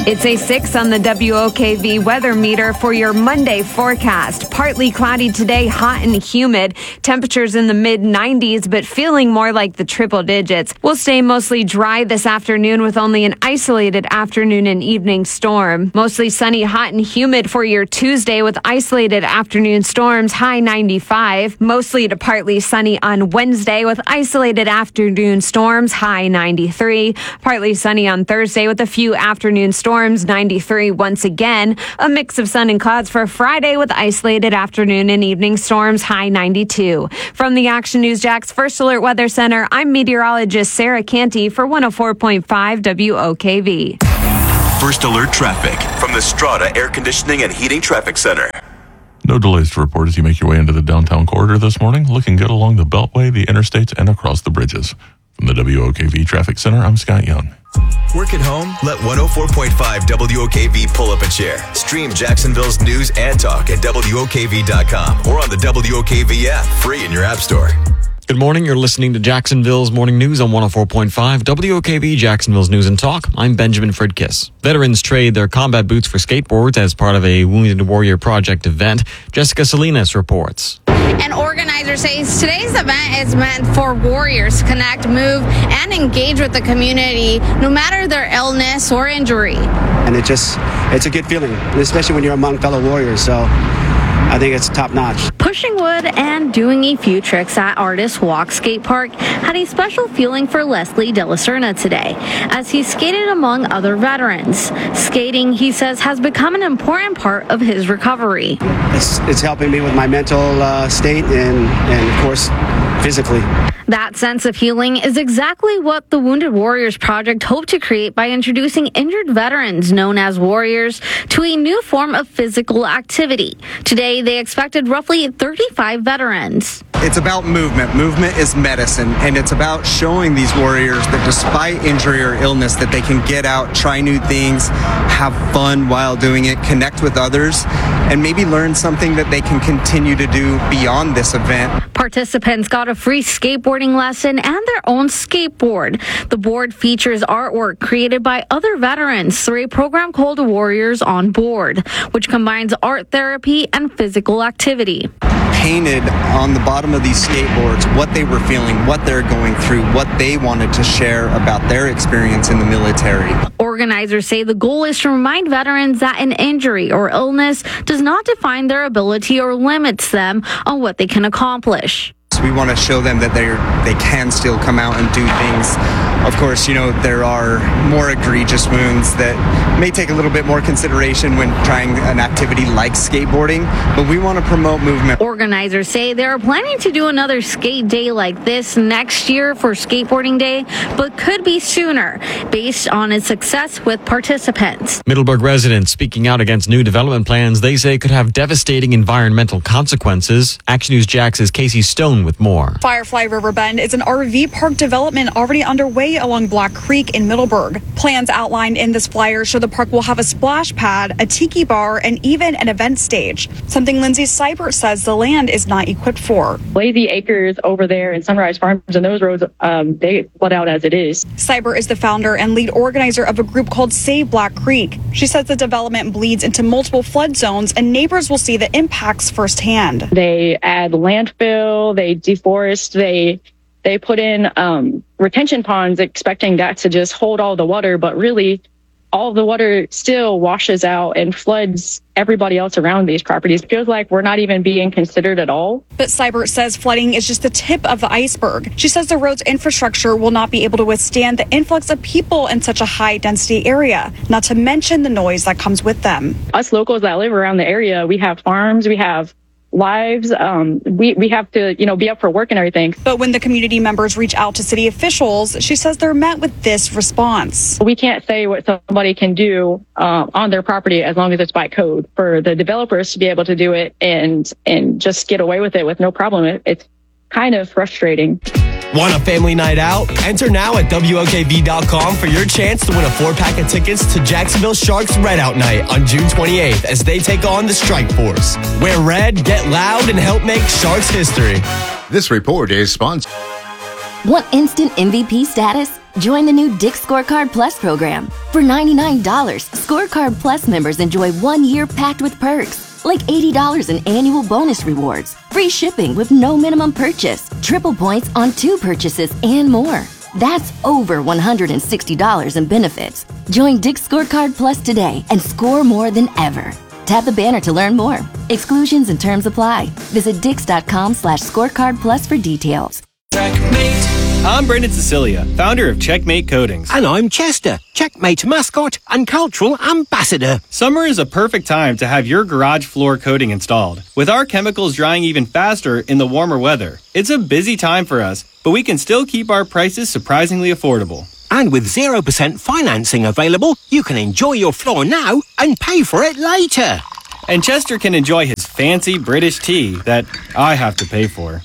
It's a six on the W O K V weather meter for your Monday forecast. Partly cloudy today, hot and humid. Temperatures in the mid nineties, but feeling more like the triple digits. We'll stay mostly dry this afternoon with only an isolated afternoon and evening storm. Mostly sunny, hot and humid for your Tuesday with isolated afternoon storms, high ninety-five. Mostly to partly sunny on Wednesday with isolated afternoon storms, high ninety-three. Partly sunny on Thursday with a few afternoon storms. ninety-three once again. A mix of sun and clouds for Friday with isolated afternoon and evening storms, high ninety-two. From the Action News Jax First Alert Weather Center, I'm meteorologist Sarah Canty for one oh four point five W O K V. First Alert Traffic from the Strata Air Conditioning and Heating Traffic Center. No delays to report as you make your way into the downtown corridor this morning. Looking good along the Beltway, the interstates, and across the bridges. From the W O K V Traffic Center, I'm Scott Young. Work at home? Let one oh four point five W O K V pull up a chair. Stream Jacksonville's news and talk at W O K V dot com or on the W O K V app, free in your app store. Good morning. You're listening to Jacksonville's Morning News on one oh four point five W O K V, Jacksonville's News and Talk. I'm Benjamin Fridkiss. Veterans trade their combat boots for skateboards as part of a Wounded Warrior Project event. Jessica Salinas reports. An organizer says today's event is meant for warriors to connect, move, and engage with the community, no matter their illness or injury. And it just, it's a good feeling, especially when you're among fellow warriors. So I think it's top notch. Pushing wood and doing a few tricks at Artist Walk Skate Park had a special feeling for Leslie De La Serna today, as he skated among other veterans. Skating, he says, has become an important part of his recovery. It's, it's helping me with my mental uh, state and, and, of course, physically. That sense of healing is exactly what the Wounded Warriors Project hoped to create by introducing injured veterans, known as warriors, to a new form of physical activity. Today, they expected roughly thirty-five veterans. It's about movement. Movement is medicine, and it's about showing these warriors that despite injury or illness, that they can get out, try new things, have fun while doing it, connect with others, and maybe learn something that they can continue to do beyond this event. Participants got a free skateboarding lesson and their own skateboard. The board features artwork created by other veterans through a program called Warriors on Board, which combines art therapy and physical activity. Painted on the bottom of these skateboards what they were feeling, what they're going through, what they wanted to share about their experience in the military. Organizers say the goal is to remind veterans that an injury or illness does not define their ability or limits them on what they can accomplish. We want to show them that they they can still come out and do things. Of course, you know, there are more egregious wounds that may take a little bit more consideration when trying an activity like skateboarding, but we want to promote movement. Organizers say they are planning to do another skate day like this next year for Skateboarding Day, but could be sooner based on its success with participants. Middleburg residents speaking out against new development plans they say could have devastating environmental consequences. Action News Jax's Casey Stone with more. Firefly River Bend is an R V park development already underway along Black Creek in Middleburg. Plans outlined in this flyer show the park will have a splash pad, a tiki bar, and even an event stage, something Lindsay Seibert says the land is not equipped for. Lazy Acres over there in Sunrise Farms and those roads, um, they flood out as it is. Seibert is the founder and lead organizer of a group called Save Black Creek. She says the development bleeds into multiple flood zones and neighbors will see the impacts firsthand. They add landfill, they deforest, they they put in um, retention ponds expecting that to just hold all the water, but really all the water still washes out and floods everybody else around these properties. It feels like we're not even being considered at all. But Seibert says flooding is just the tip of the iceberg. She says the road's infrastructure will not be able to withstand the influx of people in such a high density area, not to mention the noise that comes with them. Us locals that live around the area, we have farms, we have lives, um, we, we have to, you know, be up for work and everything. But when the community members reach out to city officials, she says they're met with this response. We can't say what somebody can do uh, on their property as long as it's by code. For the developers to be able to do it and and just get away with it with no problem, it, it's kind of frustrating. Want a family night out? Enter now at W O K V dot com for your chance to win a four-pack of tickets to Jacksonville Sharks Red Out Night on June twenty-eighth as they take on the Strike Force. Wear red, get loud, and help make Sharks history. This report is sponsored. Want instant M V P status? Join the new Dick's Scorecard Plus program. For ninety-nine dollars, Scorecard Plus members enjoy one year packed with perks, like eighty dollars in annual bonus rewards, free shipping with no minimum purchase, triple points on two purchases, and more. That's over one hundred sixty dollars in benefits. Join Dick's Scorecard Plus today and score more than ever. Tap the banner to learn more. Exclusions and terms apply. Visit dix.com slash scorecard plus for details. Checkmate. I'm Brendan Cecilia, founder of Checkmate Coatings. And I'm Chester, Checkmate mascot and cultural ambassador. Summer is a perfect time to have your garage floor coating installed. With our chemicals drying even faster in the warmer weather, it's a busy time for us, but we can still keep our prices surprisingly affordable. And with zero percent financing available, you can enjoy your floor now and pay for it later. And Chester can enjoy his fancy British tea that I have to pay for.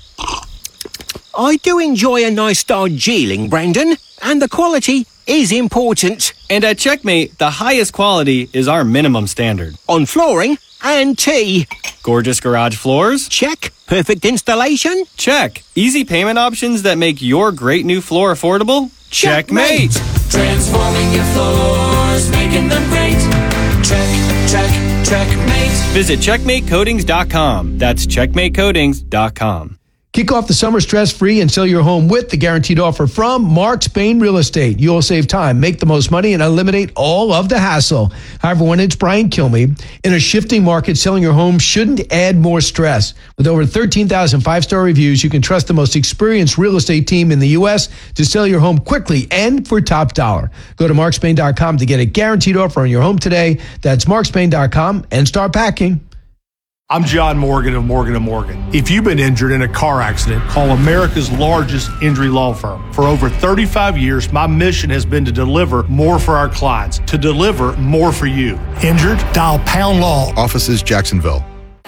I do enjoy a nice Darjeeling, Brendan, and the quality is important. And at Checkmate, the highest quality is our minimum standard. On flooring and tea. Gorgeous garage floors? Check. Perfect installation? Check. Easy payment options that make your great new floor affordable? Checkmate! Transforming your floors, making them great. Check, check, checkmate. Visit checkmate coatings dot com. That's checkmate coatings dot com. Kick off the summer stress-free and sell your home with the guaranteed offer from Mark Spain Real Estate. You'll save time, make the most money, and eliminate all of the hassle. Hi, everyone. It's Brian Kilmeade. In a shifting market, selling your home shouldn't add more stress. With over thirteen thousand five-star reviews, you can trust the most experienced real estate team in the U S to sell your home quickly and for top dollar. Go to mark spain dot com to get a guaranteed offer on your home today. That's mark spain dot com and start packing. I'm John Morgan of Morgan and Morgan. If you've been injured in a car accident, call America's largest injury law firm. For over thirty-five years, my mission has been to deliver more for our clients, to deliver more for you. Injured? Dial Pound Law. Offices, Jacksonville.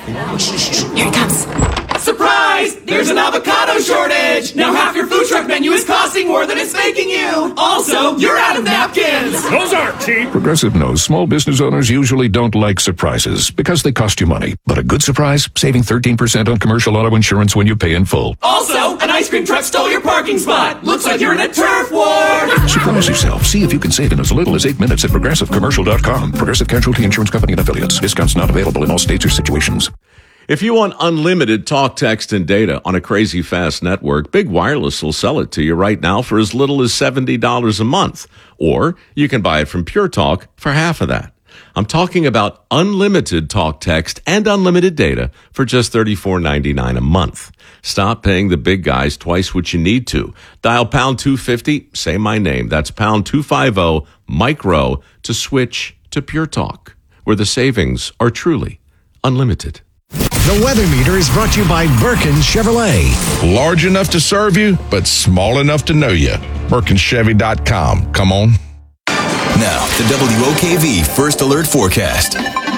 Here it comes. Surprise! There's an avocado shortage! Now half your food truck menu is costing more than it's making you! Also, you're out of napkins! Those aren't cheap! Progressive knows small business owners usually don't like surprises because they cost you money. But a good surprise, saving thirteen percent on commercial auto insurance when you pay in full. Also, an ice cream truck stole your parking spot! Looks like you're in a turf war! Surprise yourself. See if you can save in as little as eight minutes at progressive commercial dot com. Progressive Casualty Insurance Company and Affiliates. Discounts not available in all states or situations. If you want unlimited talk, text, and data on a crazy fast network, Big Wireless will sell it to you right now for as little as seventy dollars a month. Or you can buy it from Pure Talk for half of that. I'm talking about unlimited talk, text, and unlimited data for just thirty-four ninety-nine a month. Stop paying the big guys twice what you need to. Dial pound two fifty, say my name. That's pound two fifty, micro, to switch to Pure Talk, where the savings are truly unlimited. The weather meter is brought to you by Birkin Chevrolet. Large enough to serve you, but small enough to know you. Birkin Chevy dot com. Come on. Now, the W O K V First Alert Forecast.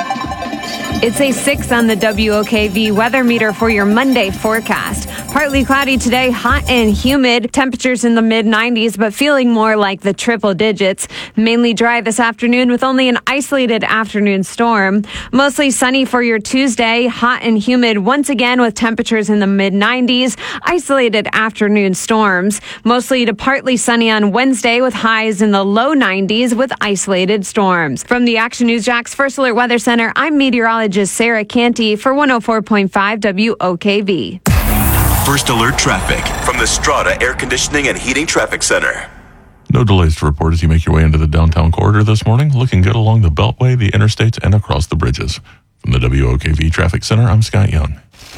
It's a six on the W O K V weather meter for your Monday forecast. Partly cloudy today, hot and humid. Temperatures in the mid nineties, but feeling more like the triple digits. Mainly dry this afternoon with only an isolated afternoon storm. Mostly sunny for your Tuesday, hot and humid once again with temperatures in the mid nineties. Isolated afternoon storms. Mostly to partly sunny on Wednesday with highs in the low nineties with isolated storms. From the Action News Jax First Alert Weather Center, I'm meteorologist Sarah Canty for one oh four point five W O K V. First Alert Traffic from the Strata Air Conditioning and Heating Traffic Center. No delays to report as you make your way into the downtown corridor this morning. Looking good along the Beltway, the interstates, and across the bridges. From the W O K V Traffic Center, I'm Scott Young.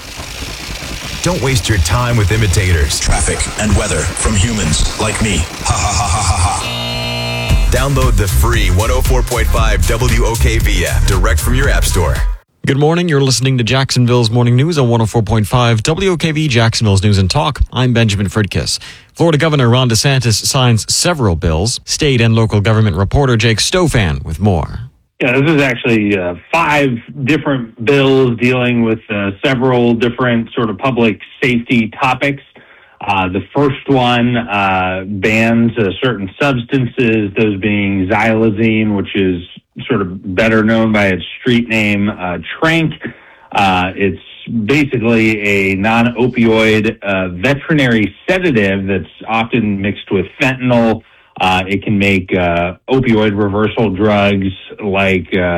Don't waste your time with imitators. Traffic and weather from humans like me. Ha ha ha ha ha ha. Download the free one oh four point five W O K V app direct from your app store. Good morning. You're listening to Jacksonville's Morning News on one oh four point five W O K V, Jacksonville's News and Talk. I'm Benjamin Fridkiss. Florida Governor Ron DeSantis signs several bills. State and local government reporter Jake Stofan with more. Yeah, this is actually uh, five different bills dealing with uh, several different sort of public safety topics. Uh, the first one uh, bans uh, certain substances, those being xylazine, which is sort of better known by its street name, uh, Trank. Uh, it's basically a non-opioid uh, veterinary sedative that's often mixed with fentanyl. Uh, it can make uh, opioid reversal drugs like uh, uh,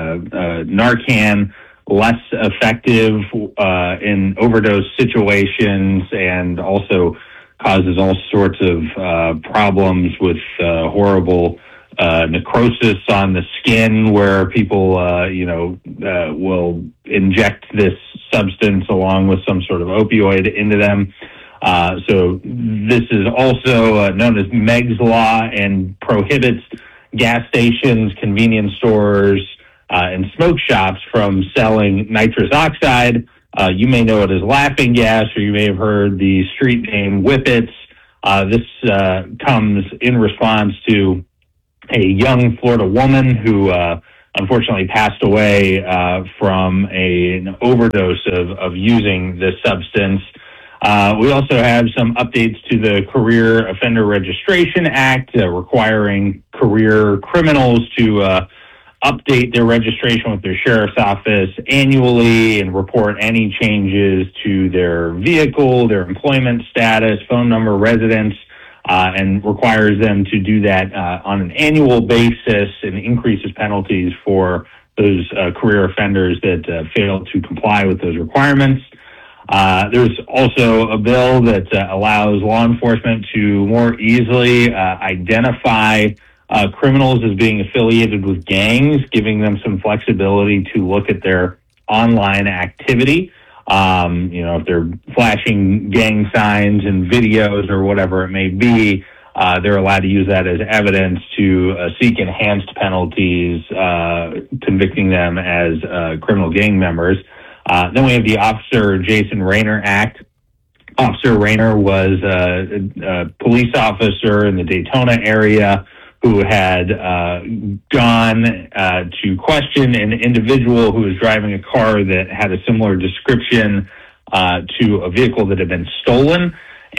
uh, Narcan less effective uh, in overdose situations, and also causes all sorts of uh, problems with uh, horrible uh, necrosis on the skin, where people, uh, you know, uh, will inject this substance along with some sort of opioid into them. Uh, so this is also uh, known as Meg's Law and prohibits gas stations, convenience stores, uh, and smoke shops from selling nitrous oxide. Uh, you may know it as laughing gas, or you may have heard the street name Whippets. Uh, this uh, comes in response to a young Florida woman who uh, unfortunately passed away uh, from a, an overdose of, of using this substance. Uh, we also have some updates to the Career Offender Registration Act, uh, requiring career criminals to uh, update their registration with their sheriff's office annually and report any changes to their vehicle, their employment status, phone number, residence, uh, and requires them to do that uh, on an annual basis, and increases penalties for those uh, career offenders that uh, fail to comply with those requirements. Uh, there's also a bill that uh, allows law enforcement to more easily uh, identify uh, criminals as being affiliated with gangs, giving them some flexibility to look at their online activity. Um, you know, if they're flashing gang signs and videos or whatever it may be, uh, they're allowed to use that as evidence to uh, seek enhanced penalties, uh, convicting them as uh, criminal gang members. Uh, then we have the Officer Jason Rayner Act. Officer Rayner was uh, a, a police officer in the Daytona area who had uh, gone uh, to question an individual who was driving a car that had a similar description uh, to a vehicle that had been stolen.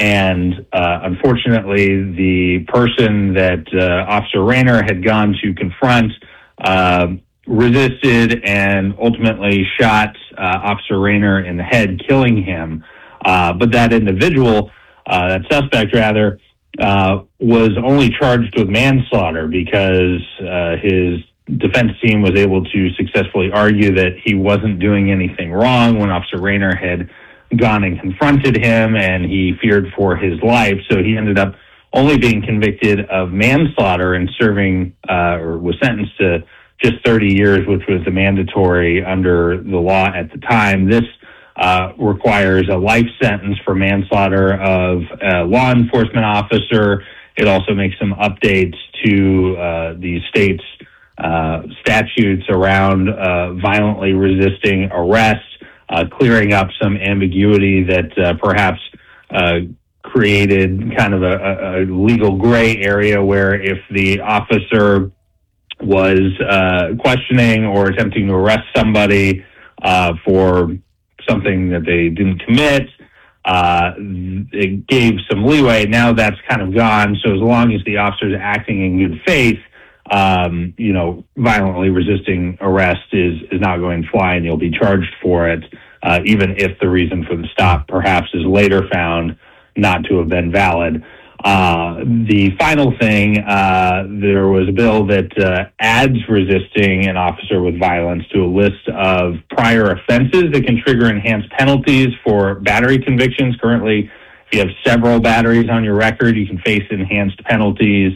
And uh, unfortunately, the person that uh, Officer Rayner had gone to confront uh, resisted and ultimately shot uh, Officer Rayner in the head, killing him. Uh, but that individual, uh, that suspect rather, uh, was only charged with manslaughter because uh, his defense team was able to successfully argue that he wasn't doing anything wrong when Officer Rayner had gone and confronted him, and he feared for his life. So he ended up only being convicted of manslaughter and serving uh, or was sentenced to just thirty years, which was the mandatory under the law at the time. This uh, requires a life sentence for manslaughter of a law enforcement officer. It also makes some updates to uh, the state's uh, statutes around uh, violently resisting arrest, uh, clearing up some ambiguity that uh, perhaps uh, created kind of a, a, a legal gray area where if the officer was uh, questioning or attempting to arrest somebody uh, for something that they didn't commit, uh, it gave some leeway. Now that's kind of gone. So as long as the officer is acting in good faith, um, you know, violently resisting arrest is, is not going to fly, and you'll be charged for it, uh, even if the reason for the stop perhaps is later found not to have been valid. Uh, the final thing, uh, there was a bill that uh, adds resisting an officer with violence to a list of prior offenses that can trigger enhanced penalties for battery convictions. Currently, if you have several batteries on your record, you can face enhanced penalties.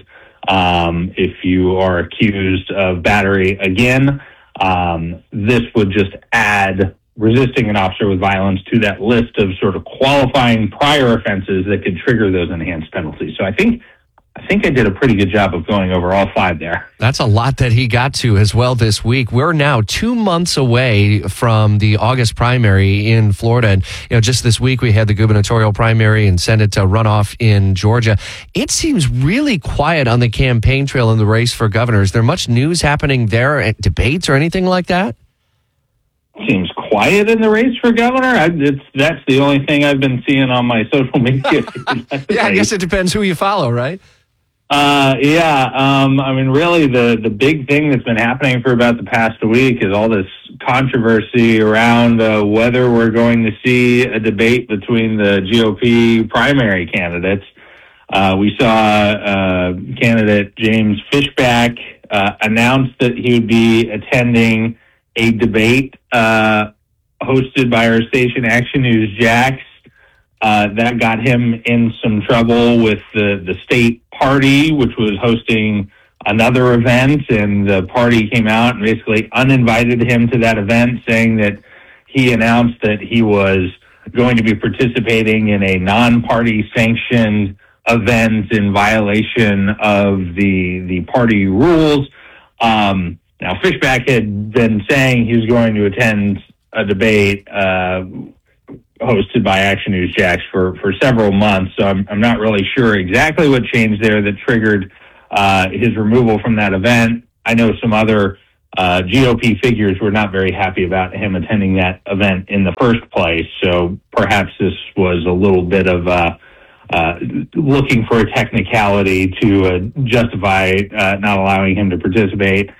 Um, if you are accused of battery again, um, this would just add resisting an officer with violence to that list of sort of qualifying prior offenses that could trigger those enhanced penalties. So I think I think I did a pretty good job of going over all five there. That's a lot that he got to as well this week. We're now two months away from the August primary in Florida. And, you know, just this week we had the gubernatorial primary and Senate uh, runoff in Georgia. It seems really quiet on the campaign trail in the race for governor. Is there much news happening there, debates or anything like that? Seems quiet in the race for governor. I, it's that's the only thing I've been seeing on my social media. Yeah, I guess it depends who you follow, right? Uh, yeah, um, I mean, really, the, the big thing that's been happening for about the past week is all this controversy around uh, whether we're going to see a debate between the G O P primary candidates. Uh, we saw uh, candidate James Fishback uh, announce that he would be attending a debate uh, hosted by our station, Action News Jax. Uh, that got him in some trouble with the, the state party, which was hosting another event, and the party came out and basically uninvited him to that event, saying that he announced that he was going to be participating in a non-party sanctioned event in violation of the the party rules. Um, now, Fishback had been saying he was going to attend a debate uh, hosted by Action News Jax for, for several months, so I'm, I'm not really sure exactly what changed there that triggered uh, his removal from that event. I know some other uh, G O P figures were not very happy about him attending that event in the first place, so perhaps this was a little bit of uh, uh, looking for a technicality to uh, justify uh, not allowing him to participate.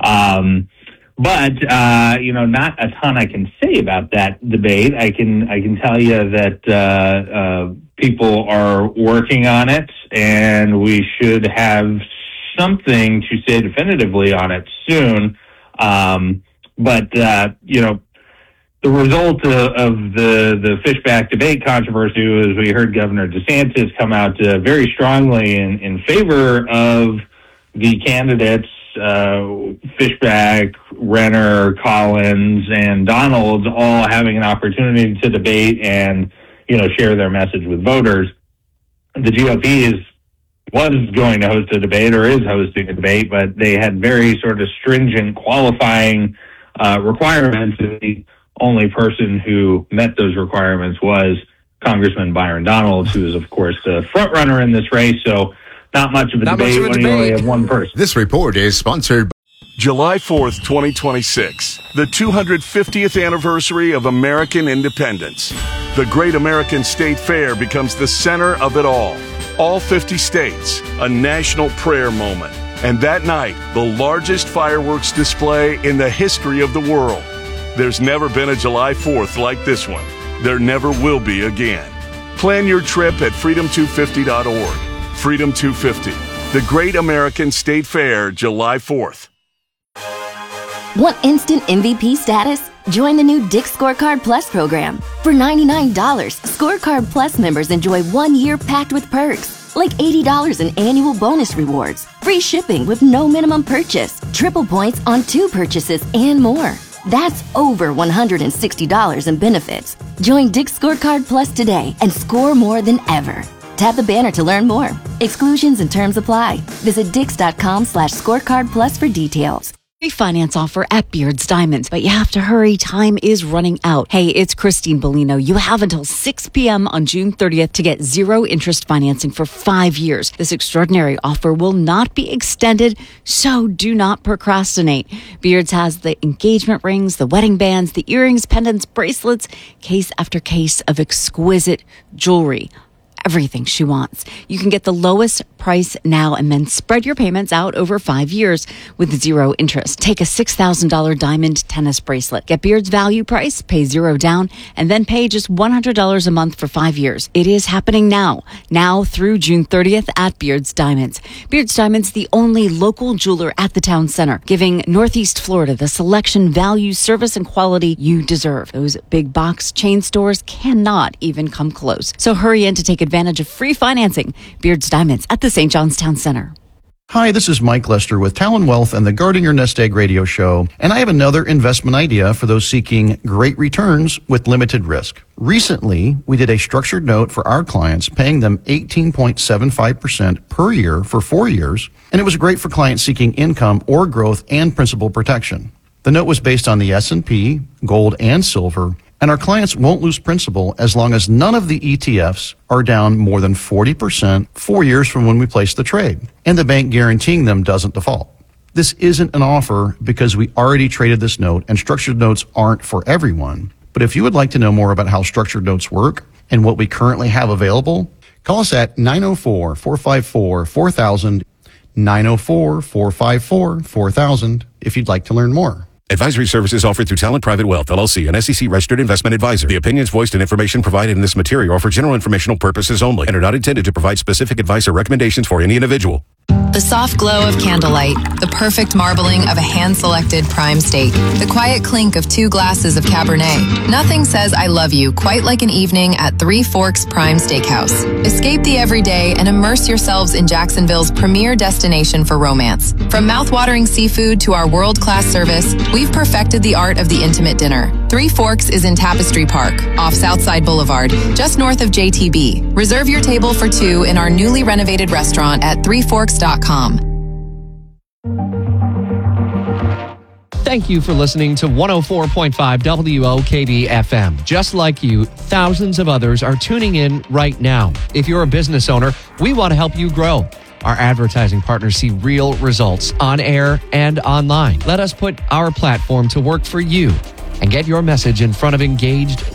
Um, But, uh, you know, not a ton I can say about that debate. I can I can tell you that uh, uh, people are working on it, and we should have something to say definitively on it soon. Um, but, uh, you know, the result of, of the, the Fishback debate controversy was we heard Governor DeSantis come out uh, very strongly in, in favor of the candidates, uh, Fishback, Renner, Collins, and Donalds all having an opportunity to debate and, you know, share their message with voters. The G O P is, was going to host a debate or is hosting a debate, but they had very sort of stringent qualifying uh, requirements. The only person who met those requirements was Congressman Byron Donalds, who is, of course, the front runner in this race. So not much of a Not debate much of a when debate. you only have one person. This report is sponsored by July fourth, twenty twenty-six, the two hundred fiftieth anniversary of American independence. The Great American State Fair becomes the center of it all. All fifty states, a national prayer moment. And that night, the largest fireworks display in the history of the world. There's never been a July fourth like this one. There never will be again. Plan your trip at freedom two fifty dot org. Freedom two fifty, the Great American State Fair, July fourth. Want instant M V P status? Join the new Dick's Scorecard Plus program. For ninety-nine dollars, Scorecard Plus members enjoy one year packed with perks, like eighty dollars in annual bonus rewards, free shipping with no minimum purchase, triple points on two purchases, and more. That's over one hundred sixty dollars in benefits. Join Dick's Scorecard Plus today and score more than ever. Tap the banner to learn more. Exclusions and terms apply. Visit dix.com slash scorecard plus for details. Refinance offer at Beards Diamonds, but you have to hurry. Time is running out. Hey, it's Christine Bellino. You have until six p.m. on June thirtieth to get zero interest financing for five years. This extraordinary offer will not be extended, so do not procrastinate. Beards has the engagement rings, the wedding bands, the earrings, pendants, bracelets, case after case of exquisite jewelry. Everything she wants. You can get the lowest price now and then spread your payments out over five years with zero interest. Take a six thousand dollars diamond tennis bracelet. Get Beard's value price, pay zero down, and then pay just one hundred dollars a month for five years. It is happening now. Now through June thirtieth at Beard's Diamonds. Beard's Diamonds, the only local jeweler at the town center, giving Northeast Florida the selection, value, service, and quality you deserve. Those big box chain stores cannot even come close. So hurry in to take advantage of free financing. Beard's Diamonds at the Saint John's Town Center. Hi, this is Mike Lester with Talon Wealth and the Guarding Your Nest Egg radio show, and I have another investment idea for those seeking great returns with limited risk. Recently, we did a structured note for our clients, paying them eighteen point seven five percent per year for four years, and it was great for clients seeking income or growth and principal protection. The note was based on the S and P, gold, and silver, and our clients won't lose principal as long as none of the E T Fs are down more than forty percent four years from when we place the trade, and the bank guaranteeing them doesn't default. This isn't an offer because we already traded this note, and structured notes aren't for everyone. But if you would like to know more about how structured notes work and what we currently have available, Call us at nine oh four, four five four, four thousand, nine oh four, four five four, four thousand if you'd like to learn more. Advisory services offered through Talent Private Wealth, L L C, an S E C-registered investment advisor. The opinions voiced and information provided in this material are for general informational purposes only and are not intended to provide specific advice or recommendations for any individual. The soft glow of candlelight, the perfect marbling of a hand-selected prime steak, the quiet clink of two glasses of Cabernet. Nothing says I love you quite like an evening at Three Forks Prime Steakhouse. Escape the everyday and immerse yourselves in Jacksonville's premier destination for romance. From mouth-watering seafood to our world-class service, we've perfected the art of the intimate dinner. Three Forks is in Tapestry Park, off Southside Boulevard, just north of J T B. Reserve your table for two in our newly renovated restaurant at three forks dot com. Thank you for listening to one oh four point five W O K V F M. Just like you, thousands of others are tuning in right now. If you're a business owner, we want to help you grow. Our advertising partners see real results on air and online. Let us put our platform to work for you and get your message in front of engaged